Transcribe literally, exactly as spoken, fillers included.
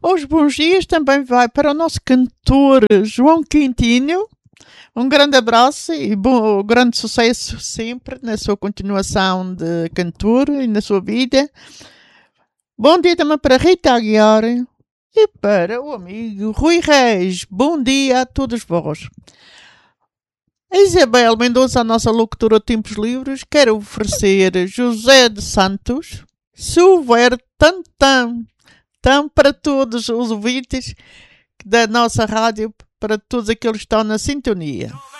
Os bons dias também vai para o nosso cantor João Quintinho. Um grande abraço e bom, grande sucesso sempre na sua continuação de cantor e na sua vida. Bom dia também para Rita Aguiar e para o amigo Rui Reis. Bom dia a todos vós. A Isabel Mendonça, a nossa locutora de Tempos Livres, quer oferecer José de Santos, se houver tam tam, tam para todos os ouvintes da nossa rádio, para todos aqueles que estão na sintonia.